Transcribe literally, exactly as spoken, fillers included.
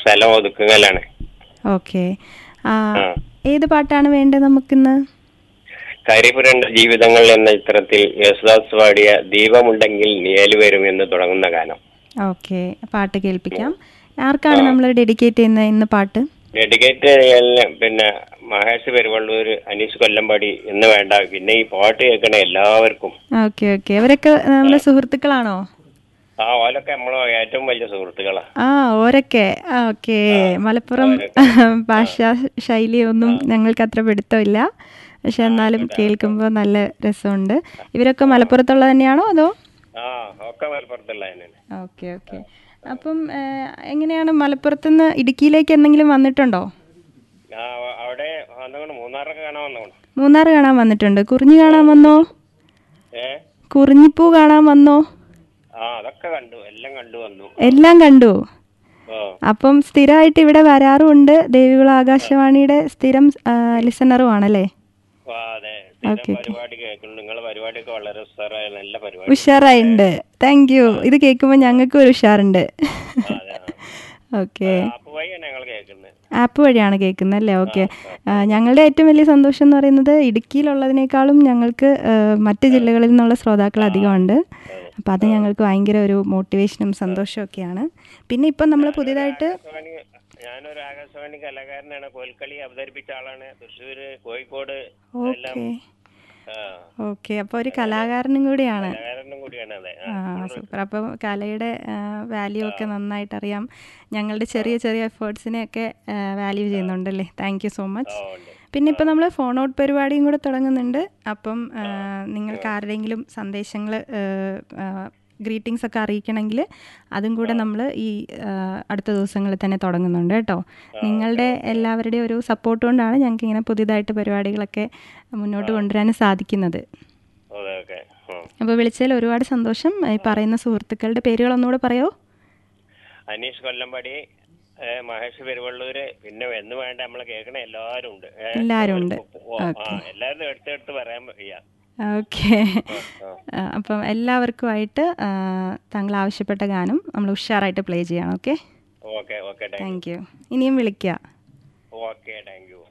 സ്ഥലം ഒതുക്കുകലാണ്. ഓക്കെ. ഏത് പാട്ടാണ് വേണ്ടത് നമുക്കിന്ന്? കരിപുരണ്ട ജീവിതങ്ങൾ എന്ന ചിത്രത്തിൽ യേശുദാസ് പാടിയ ദീപമുണ്ടെങ്കിൽ നിഴല് വരും എന്ന് തുടങ്ങുന്ന ഗാനം. ഓക്കെ, പാട്ട് കേൾപ്പിക്കാം. ആർക്കാണ് നമ്മൾ ഡെഡിക്കേറ്റ് ചെയ്യുന്നത് ഇന്ന് പാട്ട്? ഡെഡിക്കേറ്റ് പിന്നെ മഹേഷ് പെരുവള്ളൂര്, അനീസ് കൊല്ലമ്പാടി എന്ന് വേണ്ട, പിന്നെ ഈ പാട്ട് കേൾക്കണ എല്ലാവർക്കും. Okay okay. അവരൊക്കെ നമ്മുടെ സുഹൃത്തുക്കളാണോ? ആ, ഓലൊക്കെ നമ്മളെ ഏറ്റവും വലിയ സുഹൃത്തുക്കളാ. ആ, ഓരൊക്കെ. ഓക്കെ. മലപ്പുറം ഭാഷാ ശൈലിയൊന്നും ഞങ്ങൾക്ക് അത്ര പിടുത്തമില്ല, പക്ഷെ എന്നാലും കേൾക്കുമ്പോൾ നല്ല രസമുണ്ട്. ഇവരൊക്കെ മലപ്പുറത്തുള്ള തന്നെയാണോ അതോ? Okay okay. അപ്പം എങ്ങനെയാണ് മലപ്പുറത്തുനിന്ന് ഇടുക്കിയിലേക്ക് എന്തെങ്കിലും വന്നിട്ടുണ്ടോ? മൂന്നാർ കാണാൻ വന്നിട്ടുണ്ട്. കുറിഞ്ഞി കാണാൻ വന്നോ? കുറിഞ്ഞിപ്പൂ കാണാൻ വന്നോ? എല്ലാം കണ്ടു. അപ്പം സ്ഥിരമായിട്ട് ഇവിടെ വരാറുമുണ്ട്. ദേവികുളം ആകാശവാണിയുടെ സ്ഥിരം ലിസണറും ആണല്ലേ? ഉഷാറായിട്ടുണ്ട്. Thank you. ഇത് കേൾക്കുമ്പോൾ ഞങ്ങൾക്കും ഒരു ഉഷാറുണ്ട്. ഓക്കെ. ആപ്പ് വഴിയാണ് കേൾക്കുന്നത് അല്ലേ? ഓക്കെ. ഞങ്ങളുടെ ഏറ്റവും വലിയ സന്തോഷം എന്ന് പറയുന്നത് ഇടുക്കിയിലുള്ളതിനേക്കാളും ഞങ്ങൾക്ക് മറ്റ് ജില്ലകളിൽ നിന്നുള്ള ശ്രോതാക്കൾ അധികമുണ്ട്. അപ്പോൾ അത് ഞങ്ങൾക്ക് ഭയങ്കര ഒരു മോട്ടിവേഷനും സന്തോഷവും ഒക്കെയാണ്. പിന്നെ ഇപ്പം നമ്മൾ പുതിയതായിട്ട് ഞാനൊരു ആകാശവാണി കലാകാരനാണ്. കോൽക്കളി അവതരിപ്പിച്ച ആളാണ്. തൃശ്ശൂര്, കോഴിക്കോട്. Okay okay. അപ്പോൾ ഒരു കലാകാരനും കൂടിയാണ്. ആ, സൂപ്പർ. അപ്പം കലയുടെ വാല്യൂ ഒക്കെ നന്നായിട്ട് അറിയാം. ഞങ്ങളുടെ ചെറിയ ചെറിയ എഫേർട്സിനെയൊക്കെ value ചെയ്യുന്നുണ്ടല്ലേ? Thank you so much. പിന്നെ ഇപ്പം നമ്മൾ ഫോൺ ഔട്ട് പരിപാടിയും കൂടെ തുടങ്ങുന്നുണ്ട്. അപ്പം നിങ്ങൾക്ക് ആരുടെയെങ്കിലും സന്ദേശങ്ങൾ, ഗ്രീറ്റിംഗ്സ് ഒക്കെ അറിയിക്കണമെങ്കിൽ അതും കൂടെ നമ്മൾ ഈ അടുത്ത ദിവസങ്ങളിൽ തന്നെ തുടങ്ങുന്നുണ്ട് കേട്ടോ. നിങ്ങളുടെ എല്ലാവരുടെയും ഒരു സപ്പോർട്ട് കൊണ്ടാണ് ഞങ്ങൾക്ക് ഇങ്ങനെ പുതിയതായിട്ട് പരിപാടികളൊക്കെ മുന്നോട്ട് കൊണ്ടുവരാൻ സാധിക്കുന്നത്. അപ്പോൾ വിളിച്ചതിൽ ഒരുപാട് സന്തോഷം. ഈ പറയുന്ന സുഹൃത്തുക്കളുടെ പേരുകളൊന്നുകൂടെ പറയോ? അനീഷ് കൊല്ലമ്പാടി, മഹേഷ് പെരുവള്ളൂര്, പിന്നെ എന്ന് വേണ്ട നമ്മളെ കേൾക്കണ എല്ലാവരും ഉണ്ട്. എല്ലാവരും ഉണ്ട്. എല്ലാവരും എടുത്തെടുത്ത് പറയാൻ വയ്യ. ഓക്കെ. അപ്പം എല്ലാവർക്കുമായിട്ട് താങ്കൾ ആവശ്യപ്പെട്ട ഗാനം നമ്മൾ ഉഷാറായിട്ട് പ്ലേ ചെയ്യണം. ഓക്കെ. Thank you. ഇനിയും വിളിക്കുക. Okay, thank you.